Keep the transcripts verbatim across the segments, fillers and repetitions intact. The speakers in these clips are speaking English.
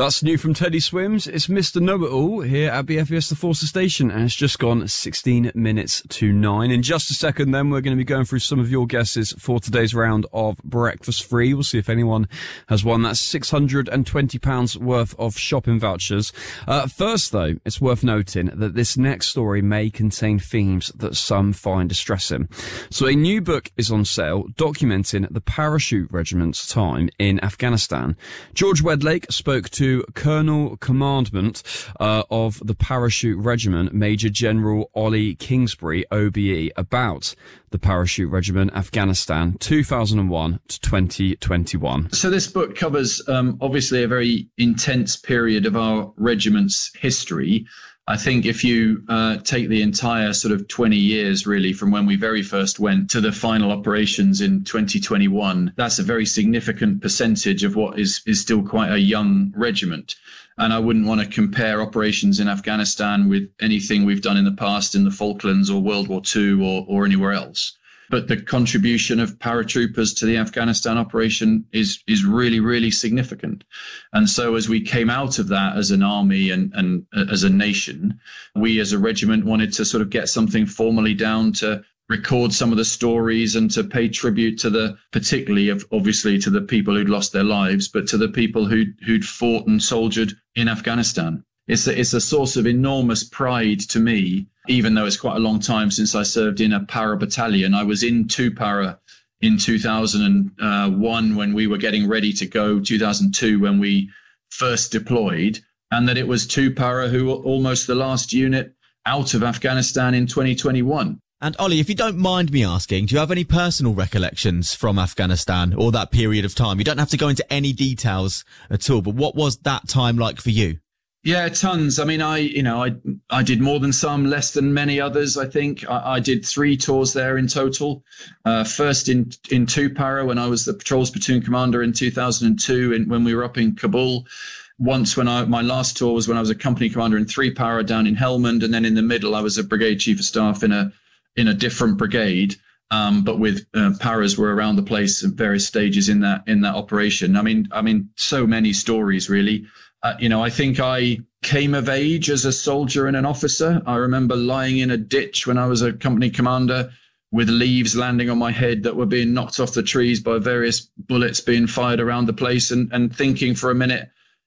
That's new from Teddy Swims. It's Mister Know-It-All here at B F E S The Forces Station, and it's just gone sixteen minutes to nine. In just a second, then, we're going to be going through some of your guesses for today's round of Breakfast Free. We'll see if anyone has won that six hundred twenty pounds worth of shopping vouchers. Uh, first, though, it's worth noting that this next story may contain themes that some find distressing. So a new book is on sale documenting the parachute regiment's time in Afghanistan. George Wedlake spoke to Colonel Commandment uh, of the Parachute Regiment, Major General Ollie Kingsbury, O B E, about the Parachute Regiment, Afghanistan, two thousand one to twenty twenty-one. So this book covers, um, obviously, a very intense period of our regiment's history. I think if you uh, take the entire sort of twenty years, really, from when we very first went to the final operations in twenty twenty-one, that's a very significant percentage of what is, is still quite a young regiment. And I wouldn't want to compare operations in Afghanistan with anything we've done in the past in the Falklands or World War Two or, or anywhere else. But the contribution of paratroopers to the Afghanistan operation is is really, really significant. And so as we came out of that as an army and, and as a nation, we as a regiment wanted to sort of get something formally down to record some of the stories and to pay tribute to the, particularly of obviously to the people who'd lost their lives, but to the people who'd, who'd fought and soldiered in Afghanistan. It's a, it's a source of enormous pride to me, even though it's quite a long time since I served in a para battalion. I was in two para in two thousand one when we were getting ready to go, two thousand two when we first deployed, and that it was two para who were almost the last unit out of Afghanistan in twenty twenty-one. And Ollie, if you don't mind me asking, do you have any personal recollections from Afghanistan or that period of time? You don't have to go into any details at all, but what was that time like for you? Yeah, tons. I mean, I, you know, I, I did more than some, less than many others. I think I, I did three tours there in total. Uh, first in, in two para when I was the patrols platoon commander in two thousand two, and when we were up in Kabul. Once when I, my last tour was when I was a company commander in three para down in Helmand. And then in the middle, I was a brigade chief of staff in a, in a different brigade. Um, but with uh, paras were around the place at various stages in that, in that operation. I mean, I mean, so many stories really. Uh, you know, I think I came of age as a soldier and an officer. I remember lying in a ditch when I was a company commander with leaves landing on my head that were being knocked off the trees by various bullets being fired around the place, and, and thinking for a minute,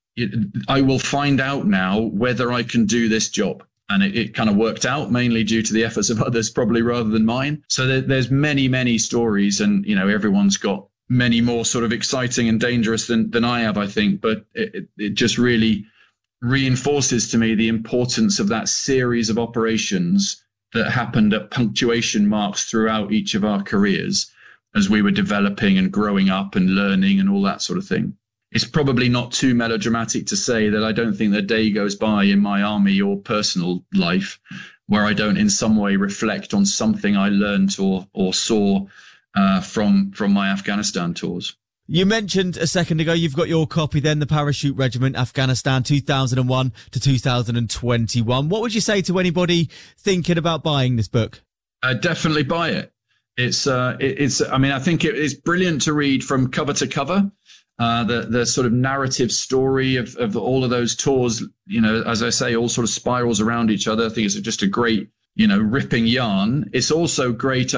I will find out now whether I can do this job. And it, it kind of worked out, mainly due to the efforts of others, probably rather than mine. So there, there's many, many stories, and, you know, everyone's got many more sort of exciting and dangerous than, than I have, I think. But it, it just really reinforces to me the importance of that series of operations that happened at punctuation marks throughout each of our careers as we were developing and growing up and learning and all that sort of thing. It's probably not too melodramatic to say that I don't think the day goes by in my army or personal life where I don't in some way reflect on something I learned or, or saw Uh, from from my Afghanistan tours. You mentioned a second ago you've got your copy then, the Parachute Regiment, Afghanistan, two thousand one to two thousand twenty-one. What would you say to anybody thinking about buying this book? Uh, definitely buy it. It's, uh, it, it's. I mean, I think it is brilliant to read from cover to cover. Uh, the the sort of narrative story of, of all of those tours, you know, as I say, all sort of spirals around each other. I think it's just a great, you know, ripping yarn. It's also great,